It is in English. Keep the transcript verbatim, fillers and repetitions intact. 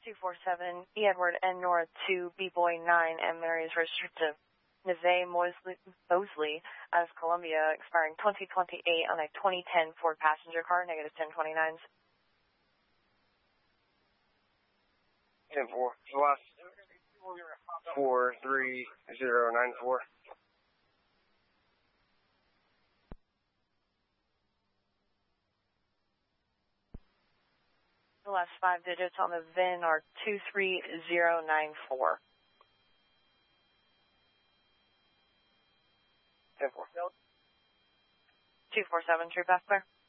two four seven, E Edward N Nora two, B-Boy nine, and Mary's registered to Neve Mosley, Mosley out of Columbia, expiring twenty twenty-eight on a twenty ten Ford passenger car, negative ten twenty-nines. ten four. Last four three zero nine four. The last five digits on the V I N are two three zero nine four. ten four. two four seven, true pass clear.